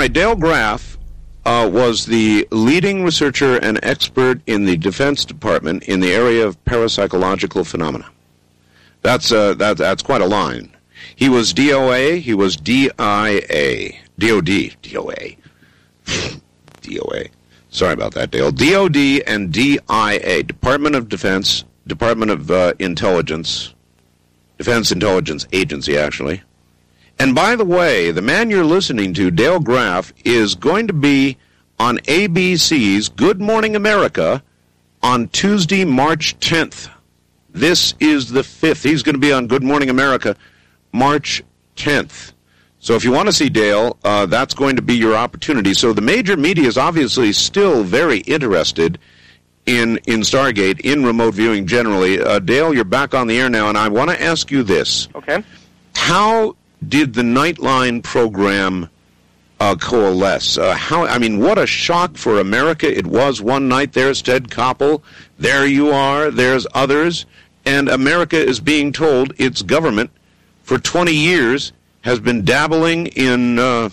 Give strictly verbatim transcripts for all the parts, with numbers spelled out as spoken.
right, Dale Graff uh, was the leading researcher and expert in the Defense Department in the area of parapsychological phenomena. That's uh, that, that's quite a line. He was D O A, he was D I A, D O D, D O A, D O A. Sorry about that, Dale. D O D and D I A, Department of Defense, Department of uh, Intelligence, Defense Intelligence Agency, actually. And by the way, the man you're listening to, Dale Graff, is going to be on A B C's Good Morning America on Tuesday, March tenth. This is the fifth. He's going to be on Good Morning America March tenth. So if you want to see Dale, uh, that's going to be your opportunity. So the major media is obviously still very interested in in Stargate, in remote viewing generally. Uh, Dale, you're back on the air now, and I want to ask you this. Okay. How did the Nightline program uh, coalesce? Uh, how? I mean, what a shock for America it was one night. There's Ted Koppel. There you are. There's others. And America is being told its government for twenty years has been dabbling in uh,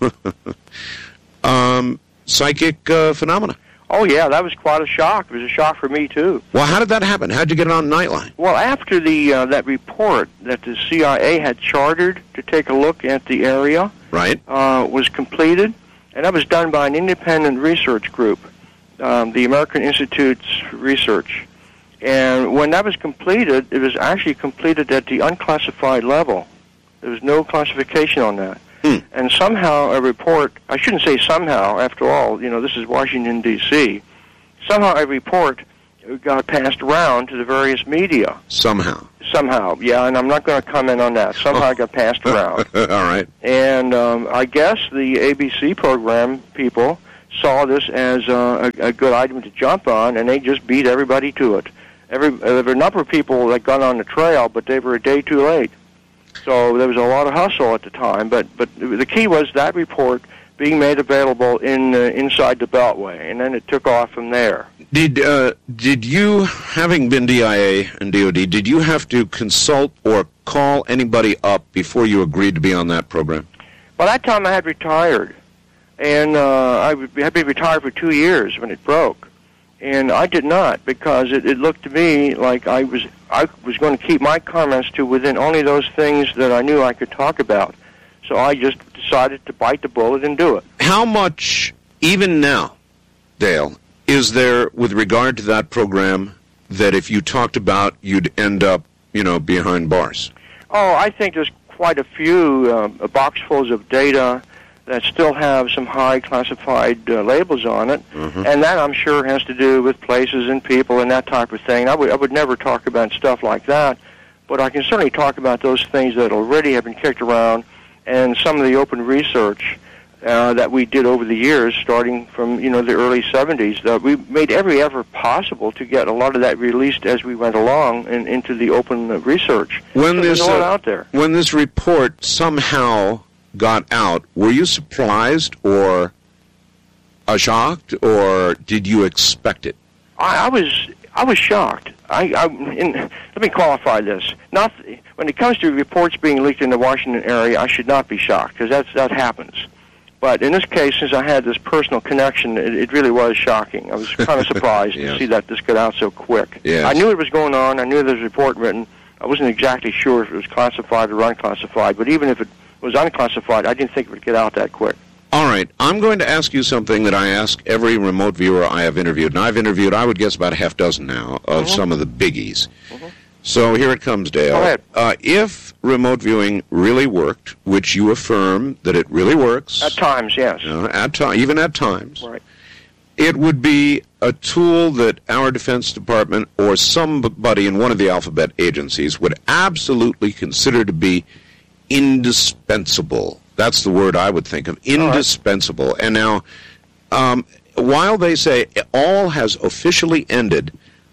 um, psychic uh, phenomena. Oh, yeah, that was quite a shock. It was a shock for me, too. Well, how did that happen? How did you get it on Nightline? Well, after the uh, that report that the C I A had chartered to take a look at the area right. uh, was completed, and that was done by an independent research group, um, the American Institute's research. And when that was completed, it was actually completed at the unclassified level. There was no classification on that. Hmm. And somehow a report, I shouldn't say somehow, after all, you know, this is Washington, D C, somehow a report got passed around to the various media. Somehow. Somehow, yeah, and I'm not going to comment on that. Somehow it got passed around. All right. And um, I guess the A B C program people saw this as uh, a, a good item to jump on, and they just beat everybody to it. Every, uh, there were a number of people that got on the trail, but they were a day too late. So there was a lot of hustle at the time, but but the key was that report being made available in uh, inside the Beltway, and then it took off from there. Did uh, did you, having been D I A and D O D, did you have to consult or call anybody up before you agreed to be on that program? By that time, I had retired, and uh, I had been retired for two years when it broke. And I did not, because it, it looked to me like I was I was going to keep my comments to within only those things that I knew I could talk about. So I just decided to bite the bullet and do it. How much, even now, Dale, is there with regard to that program that if you talked about, you'd end up, you know, behind bars? Oh, I think there's quite a few uh, boxfuls of data that still have some high classified uh, labels on it, mm-hmm. and that I'm sure has to do with places and people and that type of thing. I would I would never talk about stuff like that, but I can certainly talk about those things that already have been kicked around and some of the open research uh, that we did over the years, starting from you know the early seventies. That we made every effort possible to get a lot of that released as we went along and into the open uh, research. When so this there's a lot uh, out there. When this report somehow got out, were you surprised or uh, shocked, or did you expect it? I, I was I was shocked. I, I in, let me qualify this. Not when it comes to reports being leaked in the Washington area, I should not be shocked because that's that happens. But in this case, since I had this personal connection, it, it really was shocking. I was kind of surprised yes. to see that this got out so quick. Yes. I knew it was going on. I knew there was a report written. I wasn't exactly sure if it was classified or unclassified. But even if it was unclassified, I didn't think it would get out that quick. All right. I'm going to ask you something that I ask every remote viewer I have interviewed. And I've interviewed, I would guess, about a half dozen now of mm-hmm. some of the biggies. Mm-hmm. So here it comes, Dale. Go ahead. Uh, if remote viewing really worked, which you affirm that it really works. At times, yes. Uh, at to- even at times. Right. It would be a tool that our Defense Department or somebody in one of the alphabet agencies would absolutely consider to be indispensable. That's the word I would think of, indispensable. Right. And now, um, while they say all has officially ended,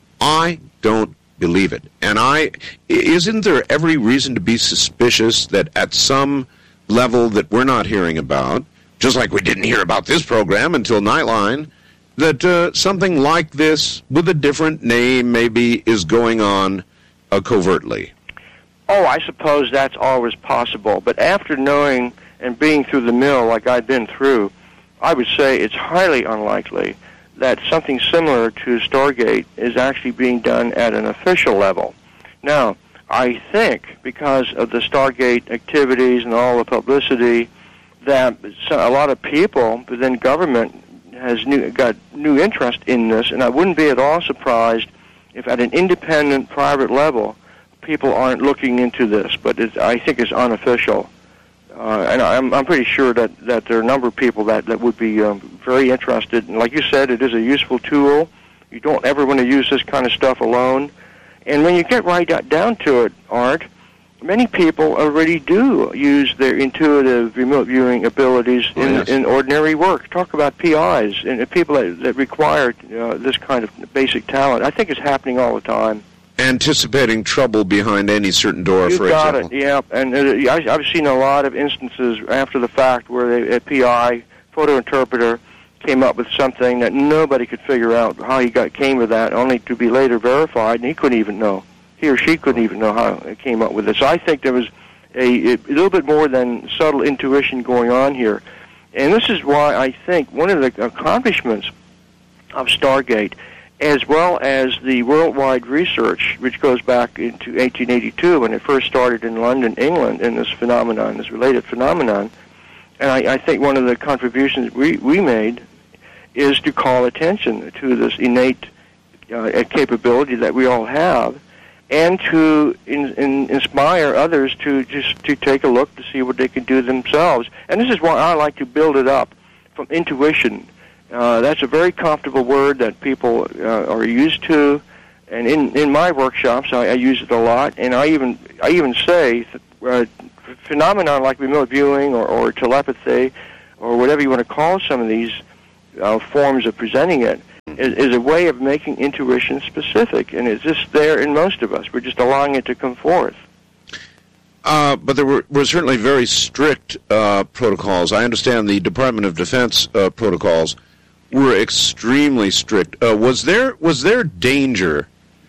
I don't believe it. And I, isn't there every reason to be suspicious that at some level that we're not hearing about, just like we didn't hear about this program until Nightline, that uh, something like this with a different name maybe is going on uh, covertly? Oh, I suppose that's always possible. But after knowing and being through the mill like I've been through, I would say it's highly unlikely that something similar to Stargate is actually being done at an official level. Now, I think because of the Stargate activities and all the publicity, that a lot of people within government has new, got new interest in this, and I wouldn't be at all surprised if at an independent, private level, people aren't looking into this, but it's, I think it's unofficial. Uh, and I'm, I'm pretty sure that, that there are a number of people that, that would be um, very interested. And like you said, it is a useful tool. You don't ever want to use this kind of stuff alone. And when you get right down to it, Art, many people already do use their intuitive remote viewing abilities oh, in, yes. in ordinary work. Talk about P Is and people that, that require uh, this kind of basic talent. I think it's happening all the time. Anticipating trouble behind any certain door, you for got example. it, yeah. And uh, I, I've seen a lot of instances after the fact where they, a P I, photo interpreter, came up with something that nobody could figure out how he got came with that, only to be later verified, and he couldn't even know. He or she couldn't even know how it came up with it. So I think there was a, a little bit more than subtle intuition going on here. And this is why I think one of the accomplishments of Stargate, as well as the worldwide research, which goes back into eighteen eighty-two when it first started in London, England, in this phenomenon, this related phenomenon. And I, I think one of the contributions we, we made is to call attention to this innate uh, capability that we all have, and to in, in inspire others to just to take a look to see what they can do themselves. And this is why I like to build it up from intuition. Uh, that's a very comfortable word that people uh, are used to, and in, in my workshops I, I use it a lot. And I even I even say uh, phenomenon like remote viewing or, or telepathy or whatever you want to call some of these uh, forms of presenting it is, is a way of making intuition specific, and it's just there in most of us. We're just allowing it to come forth. Uh, but there were, were certainly very strict uh, protocols. I understand the Department of Defense uh, protocols were extremely strict. Uh, was there was there danger,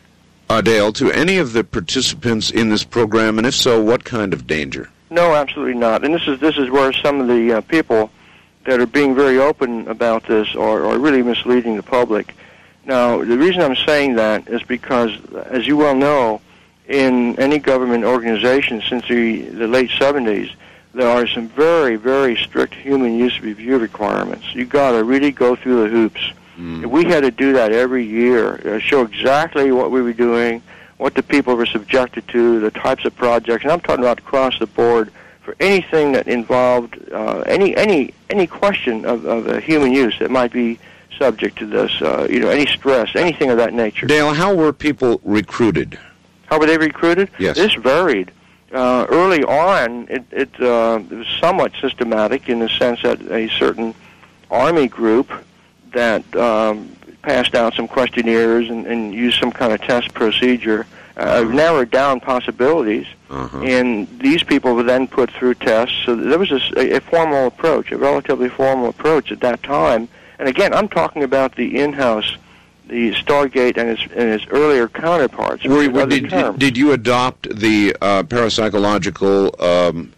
uh, Dale, to any of the participants in this program, and if so, what kind of danger? No, absolutely not. And this is this is where some of the uh, people that are being very open about this are, are really misleading the public. Now, the reason I'm saying that is because, as you well know, in any government organization since the, the late seventies, there are some very, very strict human use review requirements. You've got to really go through the hoops. Mm. We had to do that every year, uh, show exactly what we were doing, what the people were subjected to, the types of projects, and I'm talking about across the board for anything that involved uh, any any any question of, of uh, human use that might be subject to this, uh, you know, any stress, anything of that nature. Dale, how were people recruited? How were they recruited? Yes. This varied. Uh, early on, it, it, uh, it was somewhat systematic in the sense that a certain Army group that um, passed out some questionnaires and, and used some kind of test procedure uh, narrowed down possibilities, uh-huh. and these people were then put through tests. So there was a, a formal approach, a relatively formal approach at that time. And again, I'm talking about the in-house, the Stargate and its, and its earlier counterparts. Were, were, did, did, did you adopt the uh, parapsychological um,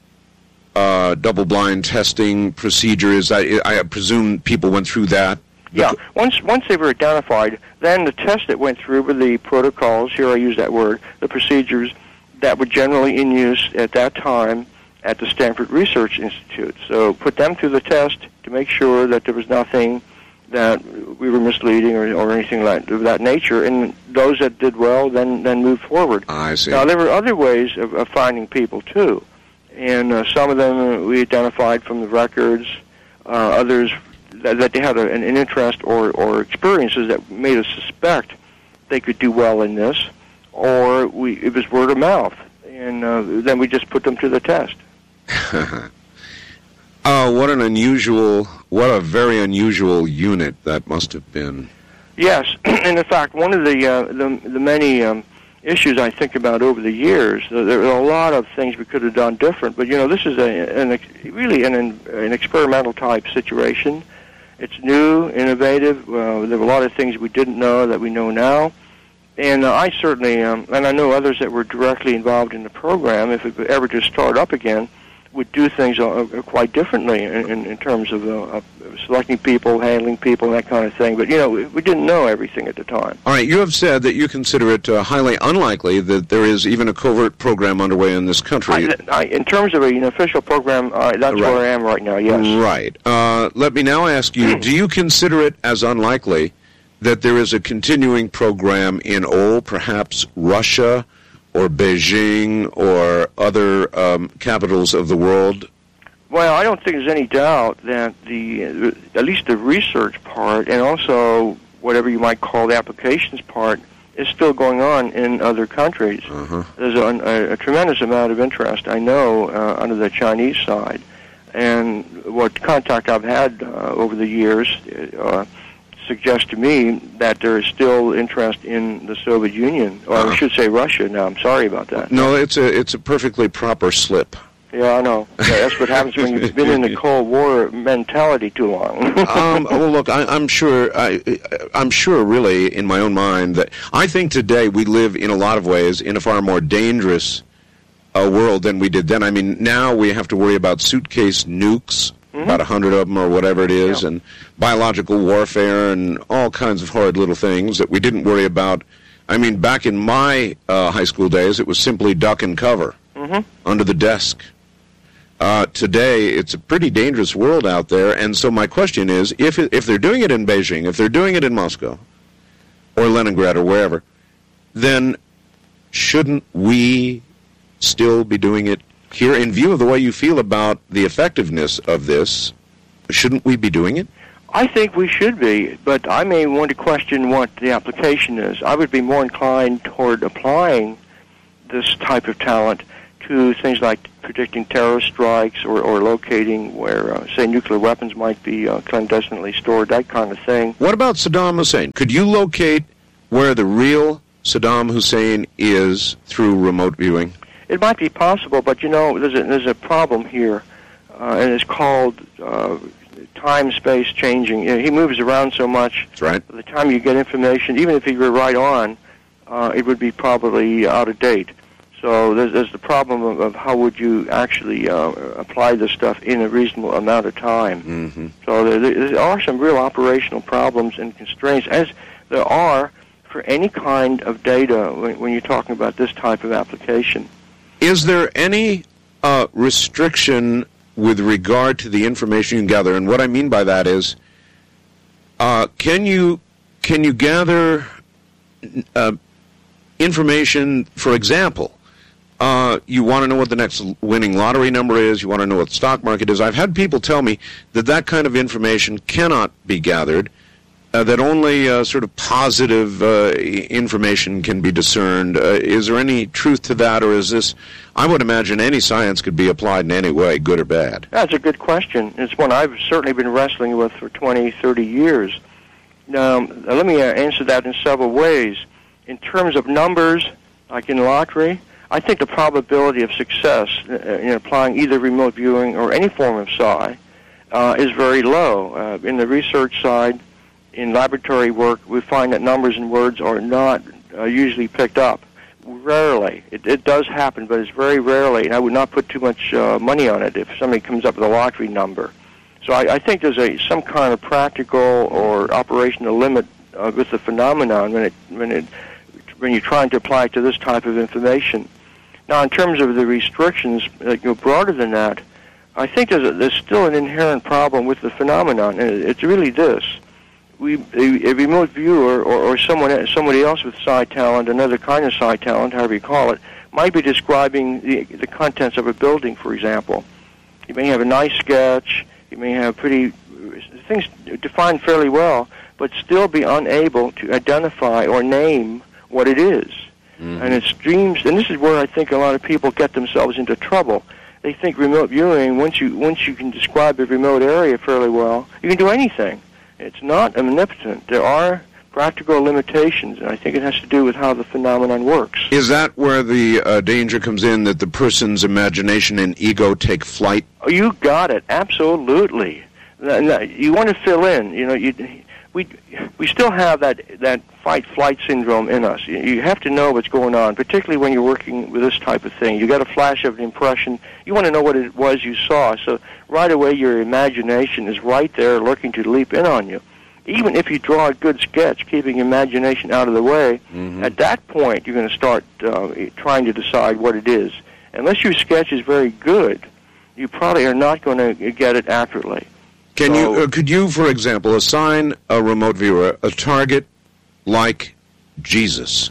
uh, double-blind testing procedure? Is that, I presume people went through that? Yeah. Once once they were identified, then the tests that went through were the protocols, here I use that word, the procedures that were generally in use at that time at the Stanford Research Institute. So put them through the test to make sure that there was nothing that we were misleading or, or anything like of that nature, and those that did well then then moved forward. I see. Now there were other ways of, of finding people too, and uh, some of them uh, we identified from the records. Uh, others that, that they had a, an, an interest or or experiences that made us suspect they could do well in this, or we it was word of mouth, and uh, then we just put them to the test. Oh, what an unusual, what a very unusual unit that must have been. Yes, and in fact, one of the uh, the, the many um, issues I think about over the years, uh, there are a lot of things we could have done different, but, you know, this is a, an, really an, an experimental type situation. It's new, innovative. Uh, there were a lot of things we didn't know that we know now. And uh, I certainly, um, and I know others that were directly involved in the program, if it ever just start up again, would do things uh, quite differently in, in, in terms of uh, selecting people, handling people, and that kind of thing. But, you know, we, we didn't know everything at the time. All right, you have said that you consider it uh, highly unlikely that there is even a covert program underway in this country. I, I, in terms of a, an official program, uh, that's right. where I am right now, yes. Right. Uh, let me now ask you, do you consider it as unlikely that there is a continuing program in, oh, perhaps Russia or Beijing or other um, capitals of the world? Well, I don't think there's any doubt that the, uh, at least the research part and also whatever you might call the applications part is still going on in other countries. Uh-huh. There's a, a, a tremendous amount of interest, I know, uh, under the Chinese side. And what contact I've had uh, over the years uh, suggests to me that there is still interest in the Soviet Union, or uh-huh. I should say Russia now. I'm sorry about that. No, it's a it's a perfectly proper slip. Yeah, I know. Yeah, that's what happens when you've been in the Cold War mentality too long. um, well, look, I, I'm sure. I, I'm sure, really, in my own mind, that I think today we live in a lot of ways in a far more dangerous uh, world than we did then. I mean, now we have to worry about suitcase nukes, mm-hmm. about a hundred of them or whatever it is, yeah. and biological warfare and all kinds of horrid little things that we didn't worry about. I mean, back in my uh, high school days, it was simply duck and cover mm-hmm. under the desk. Uh, today, it's a pretty dangerous world out there, and so my question is, if it, if they're doing it in Beijing, if they're doing it in Moscow, or Leningrad, or wherever, then shouldn't we still be doing it here? In view of the way you feel about the effectiveness of this, shouldn't we be doing it? I think we should be, but I may want to question what the application is. I would be more inclined toward applying this type of talent to things like predicting terrorist strikes or, or locating where, uh, say, nuclear weapons might be uh, clandestinely stored, that kind of thing. What about Saddam Hussein? Could you locate where the real Saddam Hussein is through remote viewing? It might be possible, but, you know, there's a, there's a problem here, uh, and it's called uh, time-space changing. You know, he moves around so much. That's right. By the time you get information, even if he were right on, uh, it would be probably out of date. So there's, there's the problem of, of how would you actually uh, apply this stuff in a reasonable amount of time. Mm-hmm. So there, there are some real operational problems and constraints, as there are for any kind of data when, when you're talking about this type of application. Is there any uh, restriction with regard to the information you can gather? And what I mean by that is, uh, can you can you gather uh, information, for example, Uh, you want to know what the next winning lottery number is, you want to know what the stock market is. I've had people tell me that that kind of information cannot be gathered, uh, that only uh, sort of positive uh, information can be discerned. Uh, is there any truth to that, or is this, I would imagine any science could be applied in any way, good or bad? That's a good question. It's one I've certainly been wrestling with for twenty, thirty years. Now, let me uh, answer that in several ways. In terms of numbers, like in lottery, I think the probability of success in applying either remote viewing or any form of psi uh, is very low. Uh, in the research side, in laboratory work, we find that numbers and words are not uh, usually picked up. Rarely. It, it does happen, but it's very rarely, and I would not put too much uh, money on it if somebody comes up with a lottery number. So I, I think there's a some kind of practical or operational limit uh, with the phenomenon when it when it when you're trying to apply it to this type of information. Now, in terms of the restrictions that go broader than that, I think there's, a, there's still an inherent problem with the phenomenon, and it's really this. We, a, a remote viewer or, or someone, somebody else with psi talent, another kind of psi talent, however you call it, might be describing the, the contents of a building, for example. You may have a nice sketch, you may have pretty things defined fairly well, but still be unable to identify or name what it is. Mm-hmm. And it's dreams, and this is where I think a lot of people get themselves into trouble. They think remote viewing, once you once you can describe a remote area fairly well, you can do anything. It's not omnipotent. There are practical limitations, and I think it has to do with how the phenomenon works. Is that where the uh, danger comes in, that the person's imagination and ego take flight? Oh, you got it. Absolutely. You want to fill in. You know, you, we we still have that that fight-flight syndrome in us. You, you have to know what's going on, particularly when you're working with this type of thing. You got a flash of an impression. You want to know what it was you saw. So right away, your imagination is right there looking to leap in on you. Even if you draw a good sketch, keeping imagination out of the way, mm-hmm. at that point, you're going to start uh, trying to decide what it is. Unless your sketch is very good, you probably are not going to get it accurately. Can so, you, uh, could you, for example, assign a remote viewer a target like Jesus?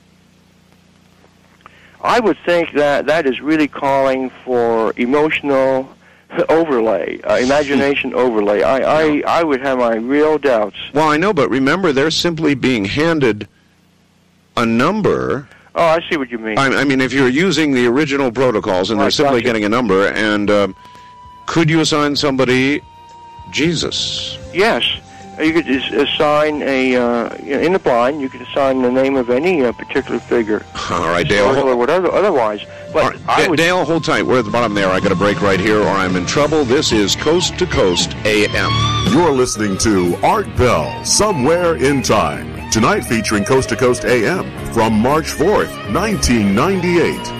I would think that that is really calling for emotional overlay, uh, imagination overlay. I, I, I would have my real doubts. Well, I know, but remember, they're simply being handed a number. Oh, I see what you mean. I, I mean, if you're using the original protocols and right, they're simply gotcha. getting a number, and um, could you assign somebody Jesus? Yes. You could assign a, uh, in the blind, you could assign the name of any uh, particular figure. All right, Dale. Or whatever, otherwise. But right, I would, Dale, hold tight. We're at the bottom there. I got a break right here, or I'm in trouble. This is Coast to Coast A M. You're listening to Art Bell, Somewhere in Time. Tonight featuring Coast to Coast A M from March fourth, nineteen ninety-eight.